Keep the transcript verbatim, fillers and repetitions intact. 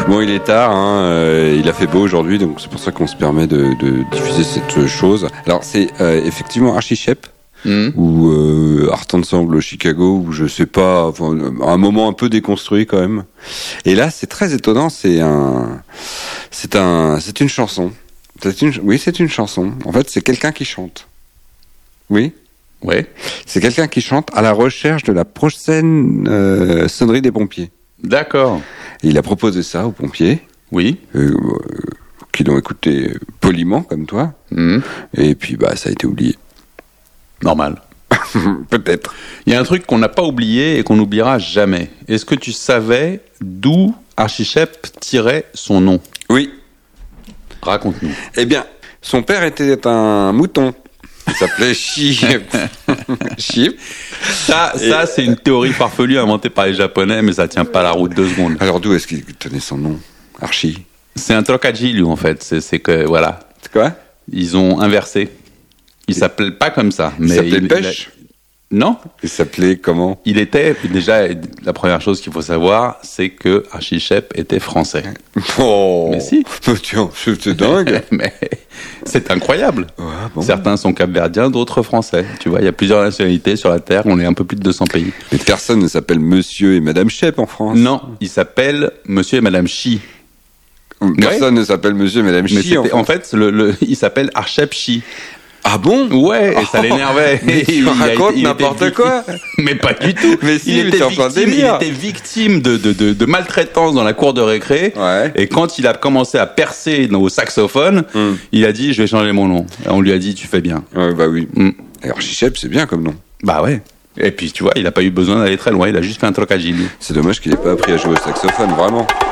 Bon, il est tard, hein, euh, il a fait beau aujourd'hui, donc c'est pour ça qu'on se permet de, de diffuser cette chose. Alors, c'est euh, effectivement Archie Shepp, mmh. ou euh, Art Ensemble Chicago, ou je sais pas, enfin, un moment un peu déconstruit quand même. Et là, c'est très étonnant, c'est un, c'est un, c'est une chanson. C'est une, oui, c'est une chanson. En fait, c'est quelqu'un qui chante. Oui. Ouais. C'est quelqu'un qui chante à la recherche de la prochaine euh, sonnerie des pompiers. D'accord. Et il a proposé ça aux pompiers. Oui. Euh, euh, qui l'ont écouté poliment, comme toi. Mmh. Et puis, bah, ça a été oublié. Normal. Peut-être. Il y a un truc qu'on n'a pas oublié et qu'on n'oubliera jamais. Est-ce que tu savais d'où Archie Shepp tirait son nom ? Oui. Raconte-nous. Eh bien, son père était un mouton. Il s'appelait Sheep. Sheep. Ça, et... ça, c'est une théorie farfelue inventée par les Japonais, mais ça tient pas la route deux secondes. Alors, d'où est-ce qu'il tenait son nom ? Archie. C'est un trocadillo, en fait. C'est, c'est que, voilà. C'est quoi ? Ils ont inversé. Il s'appelait pas comme ça. Il mais s'appelait il, Pêche ? il a... Non. Il s'appelait comment ? Il était, déjà, la première chose qu'il faut savoir, c'est que Archie Shepp était français. Oh. Mais si. Tiens, c'est dingue. Mais c'est incroyable. Ouais, bon. Certains sont capverdiens, d'autres français. Tu vois, il y a plusieurs nationalités sur la Terre, on est un peu plus de deux cents pays. Mais personne ne s'appelle Monsieur et Madame Shepp en France. Non, il s'appelle Monsieur et Madame Chi. Personne ouais. ne s'appelle Monsieur et Madame Chi. En, en fait, le, le, il s'appelle Archep Chi. Ah bon ? Ouais, et ça l'énervait. Mais tu racontes n'importe quoi. Mais pas du tout. Mais si, il, mais était victime, victime, il était victime de, de, de, de maltraitance dans la cour de récré. Ouais. Et quand il a commencé à percer au saxophone, mm. il a dit, je vais changer mon nom. Et on lui a dit, tu fais bien. Ouais, bah oui. Mm. Et Archie Shepp, c'est bien comme nom. Bah ouais. Et puis, tu vois, il n'a pas eu besoin d'aller très loin. Il a juste fait un trocadillo. C'est dommage qu'il n'ait pas appris à jouer au saxophone, vraiment.